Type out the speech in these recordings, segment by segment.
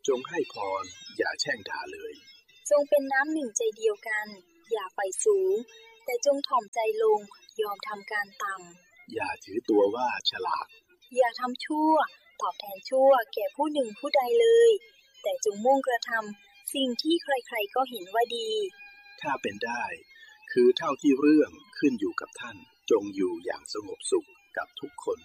จงให้พรอย่าแช่งด่าเลยจงเป็นน้ำหนึ่งใจเดียวกันอย่าไฟสูงแต่จงถ่อมใจลงยอมทำการต่ำอย่าถือตัวว่าฉลาดอย่าทำชั่วตอบแทนชั่วแก่ผู้หนึ่งผู้ใดเลยแต่จงมุ่งกระทำสิ่งที่ใครๆก็เห็นว่าดีถ้าเป็นได้คือเท่าที่เรื่องขึ้นอยู่กับท่านจงอยู่อย่างสงบสุขกับทุกคน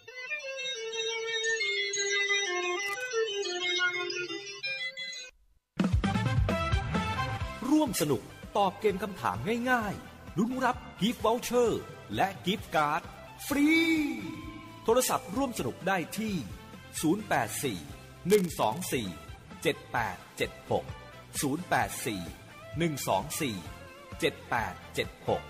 ร่วมสนุกตอบเกมคำถามง่ายๆลุ้นรับกิฟต์วอลเชอร์และกิฟต์การ์ดฟรีโทรศัพท์ร่วมสนุกได้ที่084-124-7876 084-124-7876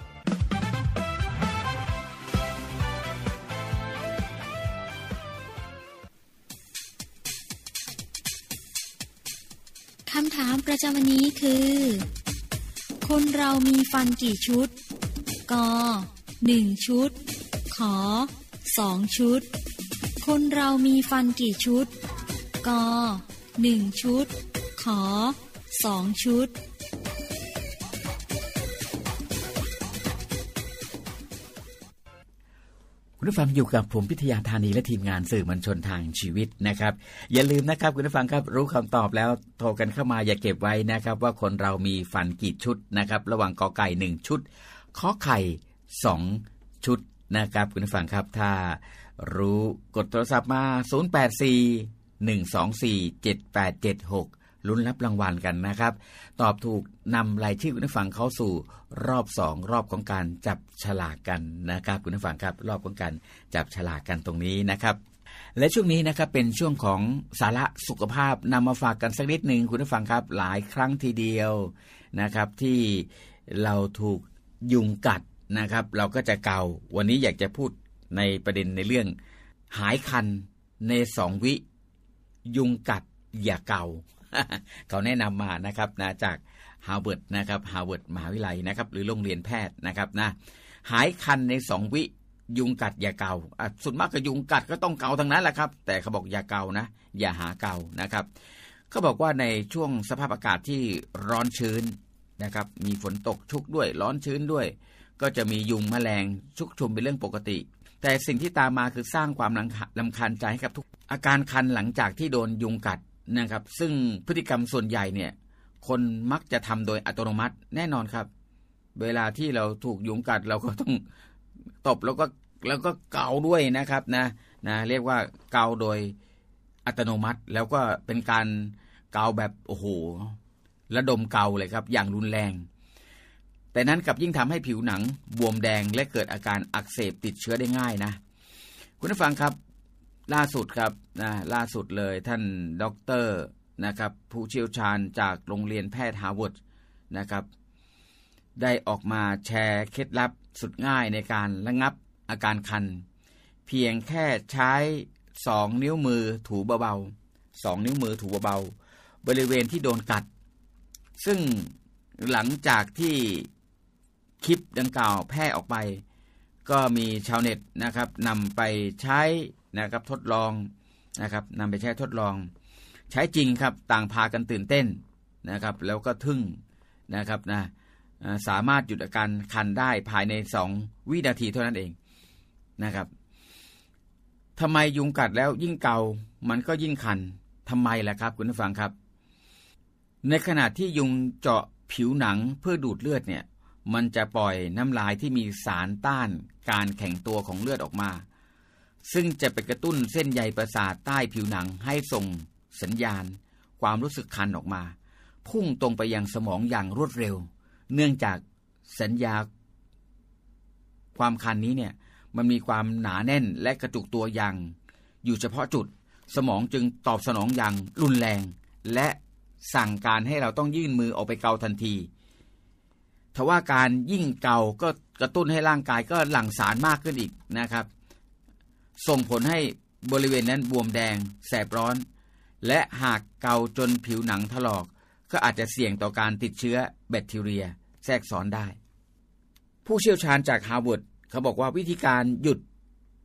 คำถามประจำวันนี้คือคนเรามีฟันกี่ชุดก1ชุดข2ชุดคนเรามีฟันกี่ชุดก1ชุดข2ชุดคุณผู้ฟังอยู่กับผมพิทยาธานีและทีมงานสื่อมวลชนทางชีวิตนะครับอย่าลืมนะครับคุณผู้ฟังครับรู้คำตอบแล้วโทรกันเข้ามาอย่าเก็บไว้นะครับว่าคนเรามีฟันกี่ชุดนะครับระหว่างกอไก่1ชุดขอไข่2ชุดนะครับคุณผู้ฟังครับถ้ารู้กดโทรศัพท์มา0841247876ลุ้นรับรางวัลกันนะครับตอบถูกนำรายชื่อคุณผู้ฟังเข้าสู่รอบ2รอบของการจับฉลากกันนะครับคุณผู้ฟังครับรอบของการจับฉลากกันตรงนี้นะครับและช่วงนี้นะครับเป็นช่วงของสาระสุขภาพนำมาฝากกันสักนิดนึงคุณผู้ฟังครับหลายครั้งทีเดียวนะครับที่เราถูกยุงกัดนะครับเราก็จะเกาวันนี้อยากจะพูดในประเด็นในเรื่องหายคันใน2วิยุงกัดอย่าเกา เขาแนะนำมานะครับนะจากฮาร์วาร์ดนะครับฮาร์วาร์ดมหาวิทยาลัยนะครับหรือโรงเรียนแพทย์นะครับนะหายคันใน2วิยุงกัดอย่าเกาส่วนมากก็ยุงกัดก็ต้องเกาทั้งนั้นแหละครับแต่เขาบอกอย่าเกานะอย่าหาเกานะครับเขาบอกว่าในช่วงสภาพอากาศที่ร้อนชื้นนะครับมีฝนตกชุกด้วยร้อนชื้นด้วยก็จะมียุงแมลงชุกชุมเป็นเรื่องปกติแต่สิ่งที่ตามมาคือสร้างความรำคาญใจให้กับทุกอาการคันหลังจากที่โดนยุงกัดนะครับซึ่งพฤติกรรมส่วนใหญ่เนี่ยคนมักจะทำโดยอัตโนมัติแน่นอนครับเวลาที่เราถูกยุงกัดเราก็ต้องตบแล้วก็เกาด้วยนะครับนะเรียกว่าเกาโดยอัตโนมัติแล้วก็เป็นการเกาแบบโอ้โหระดมเกาเลยครับอย่างรุนแรงแต่นั้นกับยิ่งทำให้ผิวหนังบวมแดงและเกิดอาการอักเสบติดเชื้อได้ง่ายนะคุณผู้ฟังครับล่าสุดครับล่าสุดเลยท่านด็อกเตอร์นะครับผู้เชี่ยวชาญจากโรงเรียนแพทย์ฮาร์วาร์ดนะครับได้ออกมาแชร์เคล็ดลับสุดง่ายในการระงับอาการคันเพียงแค่ใช้2นิ้วมือถูเบาๆ2นิ้วมือถูเบาๆบริเวณที่โดนกัดซึ่งหลังจากที่คลิปดังกล่าวแพร่ออกไปก็มีชาวเน็ตนะครับนำไปใช้นะครับทดลองนะครับนำไปใช้ทดลองใช้จริงครับต่างพากันตื่นเต้นนะครับแล้วก็ทึ่งนะครับนะสามารถหยุดอาการคันได้ภายใน2วินาทีเท่านั้นเองนะครับทำไมยุงกัดแล้วยิ่งเกามันก็ยิ่งคันทำไมล่ะครับคุณผู้ฟังครับในขณะที่ยุงเจาะผิวหนังเพื่อดูดเลือดเนี่ยมันจะปล่อยน้ำลายที่มีสารต้านการแข็งตัวของเลือดออกมาซึ่งจะไปกระตุ้นเส้นใยประสาทใต้ผิวหนังให้ส่งสัญญาณความรู้สึกคันออกมาพุ่งตรงไปยังสมองอย่างรวดเร็วเนื่องจากสัญญาความคันนี้เนี่ยมันมีความหนาแน่นและกระจุกตัวอย่างอยู่เฉพาะจุดสมองจึงตอบสนองอย่างรุนแรงและสั่งการให้เราต้องยื่นมือออกไปเกาทันทีทว่าการยิ่งเกาก็กระตุ้นให้ร่างกายก็หลั่งสารมากขึ้นอีกนะครับส่งผลให้บริเวณนั้นบวมแดงแสบร้อนและหากเกาจนผิวหนังถลอกก็อาจจะเสี่ยงต่อการติดเชื้อแบคทีเรียแทรกซ้อนได้ผู้เชี่ยวชาญจากฮาร์วาร์ดเขาบอกว่าวิธีการหยุด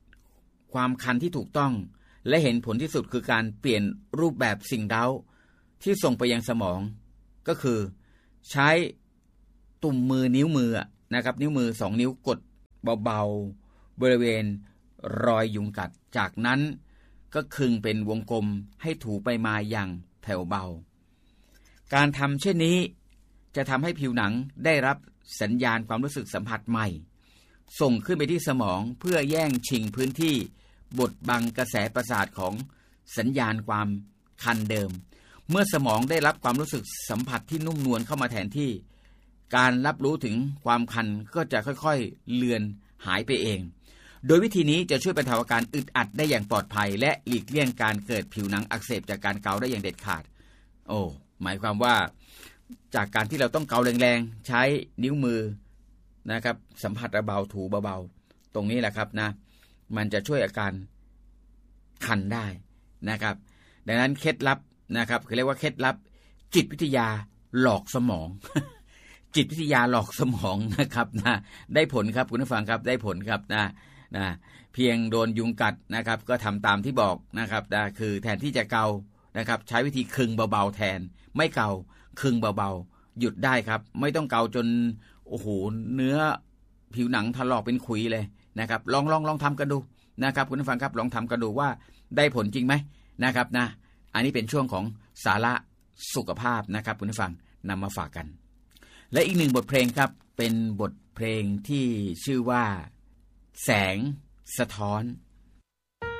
ความคันที่ถูกต้องและเห็นผลที่สุดคือการเปลี่ยนรูปแบบสิ่งเร้าที่ส่งไปยังสมองก็คือใช้ตุ่มมือนิ้วมือนะครับนิ้วมือ2นิ้วกดเบาๆบริเวณรอยยุงกัดจากนั้นก็คึงเป็นวงกลมให้ถูไปมาอย่างแผ่วเบาการทำเช่นนี้จะทำให้ผิวหนังได้รับสัญญาณความรู้สึกสัมผัสใหม่ส่งขึ้นไปที่สมองเพื่อแย่งชิงพื้นที่บดบังกระแสประสาทของสัญญาณความคันเดิมเมื่อสมองได้รับความรู้สึกสัมผัสที่นุ่มนวลเข้ามาแทนที่การรับรู้ถึงความคันก็จะค่อยๆเลือนหายไปเองโดยวิธีนี้จะช่วยบรรเทาอาการอึดอัดได้อย่างปลอดภัยและหลีกเลี่ยงการเกิดผิวหนังอักเสบจากการเกาได้อย่างเด็ดขาดหมายความว่าจากการที่เราต้องเกาแรงๆใช้นิ้วมือนะครับสัมผัสเบาๆถูเบาๆตรงนี้แหละครับนะมันจะช่วยอาการคันได้นะครับดังนั้นเคล็ดลับนะครับคือเรียกว่าเคล็ดลับจิตวิทยาหลอกสมอง จิตวิทยาหลอกสมองนะครับนะได้ผลครับคุณผู้ฟังครับได้ผลครับนะเพียงโดนยุงกัดนะครับก็ทำตามที่บอกนะครับนะคือแทนที่จะเกานะครับใช้วิธีคึงเบาๆแทนไม่เกาคึงเบาๆหยุดได้ครับไม่ต้องเกาจนโอ้โหเนื้อผิวหนังถลอกเป็นขุยเลยนะครับลองทำกันดูนะครับคุณผู้ฟังครับลองทำกันดูว่าได้ผลจริงไหมนะครับนะอันนี้เป็นช่วงของสาระสุขภาพนะครับคุณผู้ฟังนำมาฝากกันและอีกหนึ่งบทเพลงครับเป็นบทเพลงที่ชื่อว่าแสงสะท้อน